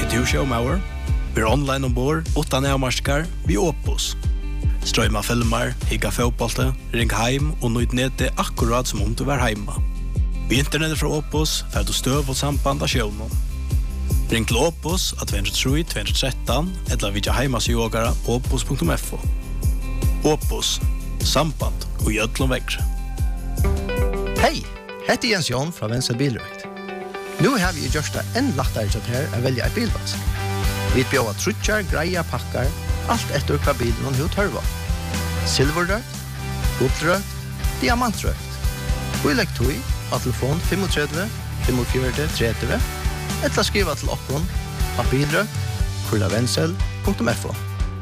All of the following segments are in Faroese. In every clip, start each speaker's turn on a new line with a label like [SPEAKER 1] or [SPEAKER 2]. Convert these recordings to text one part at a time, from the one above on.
[SPEAKER 1] du showmauer? Vi online ombord, utan avmarskar, vi Opus. Strøyma filmer, higga fotbollte, ring heim og nøyd nede akkurat som om du var heima. Vi internettet fra Opus får du støv og samband av sjøvnen. Ring til Opus av 203-213 eller vidja heimasjågara opus.fo. Opus, samband og gjødlom vekkre.
[SPEAKER 2] Hei, hette Jens Jon fra Venstre Bilrøkt. Nå har vi gjort det enn lettere til her å velge et bilvask. Vi bjør trutjar, greia, pakkar, alt etter hva bilen og hva tørva. Silverrøkt, guldrøkt, diamantrøkt. Og i lekktøy av telefon 35 45 30 eller skriva til oppgånd av bilrøkt@vensel.fo.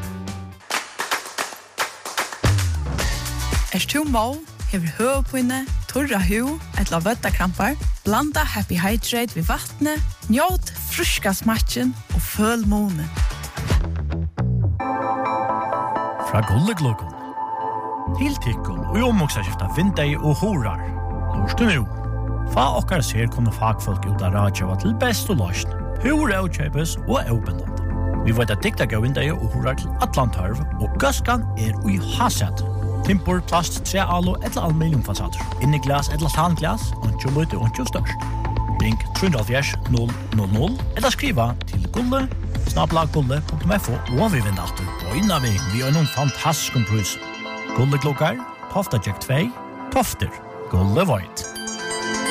[SPEAKER 3] Du må, hever høvepinne, torra hu, eller vøttakrampar, blanda Happy Hydrate ved vattnet, njåt fruska smatchen og føl månen.
[SPEAKER 4] Fra Gulleglokon til Tikkun og omvoksaskifta vindei og horar. Lorstu nu. Fa okkar ser kunne fagfolk ut av radjava til best og løsn. Hur avkjøpes og avbindende. Vi vet at dikta gav vindei og horar til Atlantarv, og gøskan i haset. Timpor, plast, trealo eller aluminiumfasader. Inni glas eller tanglas, ikke løyte og ikke størst. Ring 340 eller skriva til gulle@gulle.fo og vi vinner alltid på innaving vi har noen fantastisk pris. Gulleklokkar, Tofta Jack 2, Tofter, Gulle Void.